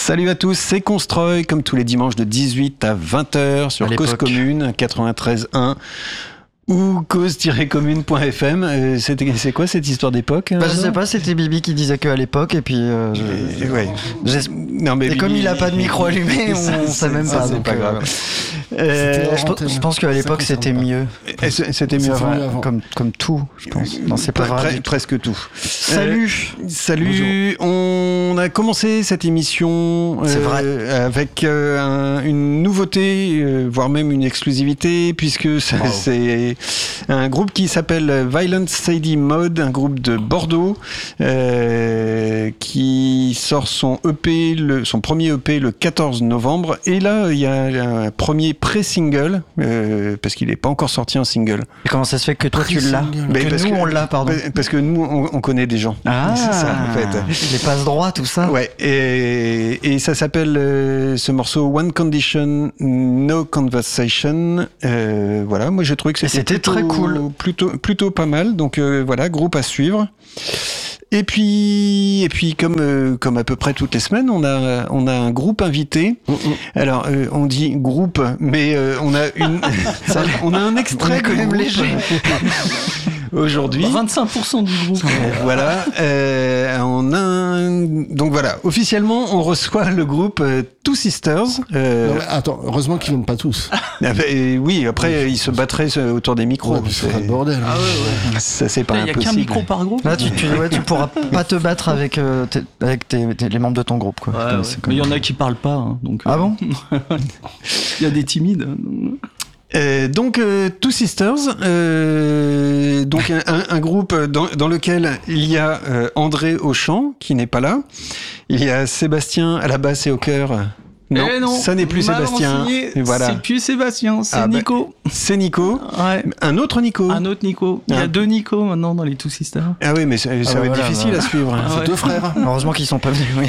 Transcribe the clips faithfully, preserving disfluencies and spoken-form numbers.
Salut à tous, c'est Constroy, comme tous les dimanches de dix-huit à vingt heures sur Cause Commune quatre-vingt-treize un ou cause tiret commune point f m. Euh, c'était, c'est quoi cette histoire d'époque? Bah, je sais pas, c'était Bibi qui disait qu'à l'époque, et puis. Euh, je, et, ouais. Non, mais et Bibi, comme il a pas de micro allumé, on ne sait même pas. C'est donc, pas grave. Euh, euh, je, je pense qu'à l'époque c'était mieux. C'était mieux avant. avant. Comme, comme tout, je pense. Non, c'est pas vrai. Pre- presque tout. Salut. Euh, salut. Bonjour. On a commencé cette émission c'est vrai. Euh, avec euh, un, une nouveauté, euh, voire même une exclusivité, puisque ça, wow. c'est un groupe qui s'appelle Violent Sadie Mode, un groupe de Bordeaux, euh, qui sort son E P, le, son premier E P le quatorze novembre. Et là, il y a un premier pré-single, euh, parce qu'il n'est pas encore sorti en single. Et comment ça se fait que toi tu l'as? Mais que parce nous que, on l'a, pardon. Parce que nous on, on connaît des gens. Ah, c'est ça en fait. Les passe-droits, tout ça. Ouais. Et, et ça s'appelle euh, ce morceau One Condition, No Conversation. Euh, voilà, moi j'ai trouvé que c'était, c'était plutôt, très cool, plutôt plutôt pas mal. Donc euh, voilà, groupe à suivre. Et puis, et puis comme, euh, comme à peu près toutes les semaines, on a, on a un groupe invité. Mm-hmm. Alors, euh, on dit groupe, mais euh, on a une, on a un extrait quand même léger. Aujourd'hui. vingt-cinq pour cent du groupe. Voilà. Euh, on a un... Donc voilà, officiellement, on reçoit le groupe euh, Two Sisters. Euh... Non, mais attends, heureusement qu'ils viennent pas tous. Ah bah, et oui, après, ils se battraient autour des micros. Ouais, c'est pas le bordel. Hein. Ah ouais, ouais. Ça, c'est pas il impossible. Il y a qu'un micro par groupe. Là, tu, tu, ouais, tu pourras pas te battre avec, euh, tes, avec tes, tes, les membres de ton groupe. Quoi. Ouais, ouais. Mais il y en a qui parlent pas. Hein, donc, ah euh... bon? Il y a des timides. Euh, donc euh, Two Sisters, euh, donc un, un groupe dans, dans lequel il y a euh, André au chant qui n'est pas là, il y a Sébastien à la basse et au chœur. Non, eh non, ça n'est plus Sébastien. Et voilà. C'est plus Sébastien, c'est ah Nico. Bah, c'est Nico. Ouais. Un autre Nico. Un autre Nico. Il y a ah. deux Nico maintenant dans les Two Sisters. Ah oui, mais ça, ça ah va bah être voilà, difficile bah. à suivre. Ah c'est ouais. deux frères. Heureusement qu'ils sont pas venus. Oui.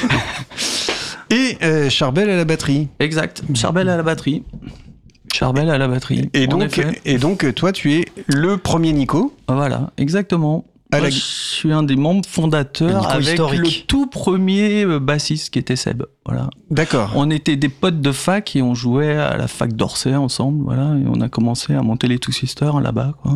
Et euh, Charbel à la batterie. Exact. Charbel à la batterie. Charbel à la batterie. Et donc, et donc, toi, tu es le premier Nico. Voilà, exactement. Moi, la... Je suis un des membres fondateurs avec historique. Le tout premier bassiste qui était Seb. Voilà. D'accord. On était des potes de fac et on jouait à la fac d'Orsay ensemble. Voilà, et on a commencé à monter les Two Sisters là-bas, quoi.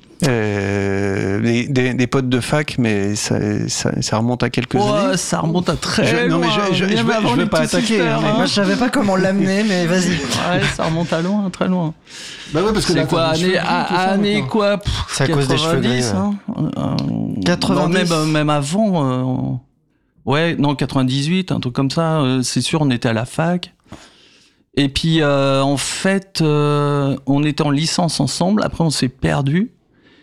Euh, des, des, des potes de fac, mais ça, ça, ça remonte à quelques oh, années. Ça remonte à très je, loin. Non, mais je, je, je, je veux, je veux pas attaquer. Sisters, hein, mais... hein. Moi, je savais pas comment l'amener, mais vas-y. Ouais, ça remonte à loin, très loin. Bah ouais, parce que c'est là, quoi, année, année quoi pff, c'est à cause des cheveux gris. Hein, euh, quatre-vingt-dix Non, même, même avant. Euh, ouais, non, quatre-vingt-dix-huit, un truc comme ça. Euh, c'est sûr, on était à la fac. Et puis, euh, en fait, euh, on était en licence ensemble. Après, on s'est perdus.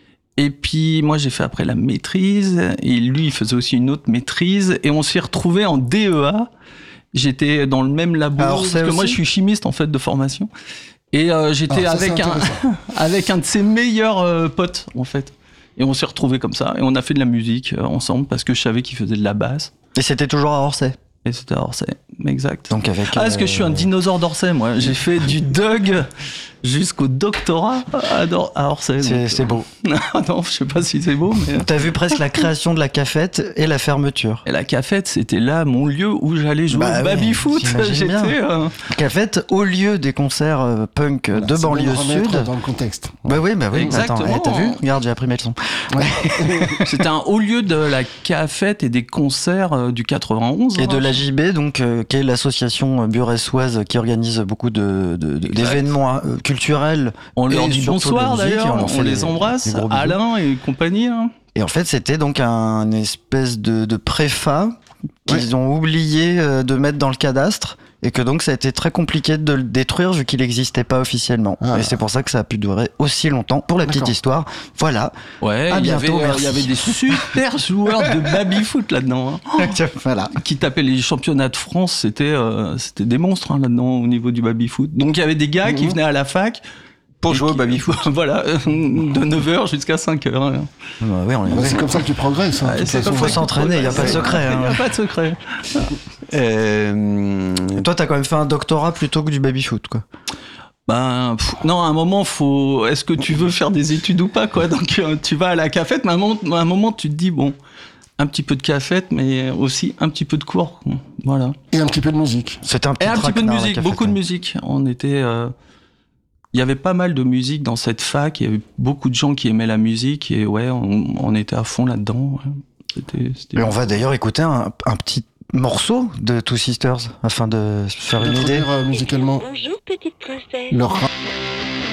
Et puis, moi, j'ai fait après la maîtrise. Et lui, il faisait aussi une autre maîtrise. Et on s'est retrouvés en D E A. J'étais dans le même labo. Alors, parce que aussi. moi, je suis chimiste, en fait, de formation. Et euh, j'étais Alors, ça, avec, un, avec un de ses meilleurs euh, potes, en fait. Et on s'est retrouvés comme ça. Et on a fait de la musique euh, ensemble parce que je savais qu'il faisait de la basse. Et c'était toujours à Orsay? Et c'était à Orsay, exact. Donc avec, ah, parce euh... que je suis un dinosaure d'Orsay, moi. J'ai fait du Doug jusqu'au doctorat à, Dor- à Orsay. C'est, c'est beau. Non, je sais pas si c'est beau, mais... T'as vu presque la création de la cafette et la fermeture. Et la cafette, c'était là mon lieu où j'allais jouer bah au baby-foot. Ouais, J'étais... Euh... Cafette au lieu des concerts euh, punk bah, de banlieue sud. Dans le contexte. Bah oui, bah oui. Exactement. Attends, hey, t'as vu? Regarde, j'ai appris mes leçons. Ouais. C'était un haut lieu de la cafette et des concerts euh, du quatre-vingt-onze. Et hein. de la J B, donc, euh, qui est l'association buressoise qui organise beaucoup de, de, de, d'événements euh, culturels. On leur dit bonsoir musique, d'ailleurs, on, on, on les des, embrasse, des Alain et compagnie. Hein. Et en fait, c'était donc un espèce de, de préfa qu'ils ouais. ont oublié euh, de mettre dans le cadastre. Et que donc ça a été très compliqué de le détruire vu qu'il n'existait pas officiellement. Ah. Et c'est pour ça que ça a pu durer aussi longtemps. Pour la D'accord. petite histoire, voilà. Ouais, il y avait, il y avait des super joueurs de baby-foot là-dedans. Hein. Voilà. Qui tapaient les championnats de France, c'était, euh, c'était des monstres hein, là-dedans au niveau du baby-foot. Donc il y avait des gars mmh. qui venaient à la fac. Pour jouer qui, au baby-foot. Voilà, de neuf heures jusqu'à cinq heures. Hein. Bah oui, on est... bah, c'est comme ça que tu progresses. Hein, il faut s'entraîner, il n'y a pas de secret. Il n'y a pas de secret. euh... Toi, tu as quand même fait un doctorat plutôt que du baby-foot, quoi. Ben, pff, non, à un moment, faut. Est-ce que tu veux faire des études ou pas, quoi? Donc, euh, tu vas à la cafette, mais à un moment, à un moment, tu te dis, bon, un petit peu de cafette, mais aussi un petit peu de cours. Voilà. Et un petit peu de musique. C'était un petit Et un petit peu de traquenard, la musique, beaucoup de cafétéria. musique. On était, euh, il y avait pas mal de musique dans cette fac. Il y avait beaucoup de gens qui aimaient la musique et ouais, on, on était à fond là-dedans. Ouais. C'était, c'était Et on va d'ailleurs écouter un, un petit morceau de Two Sisters afin de se faire une idée. D'introduire, euh, musicalement Bonjour, petite princesse. leur rap.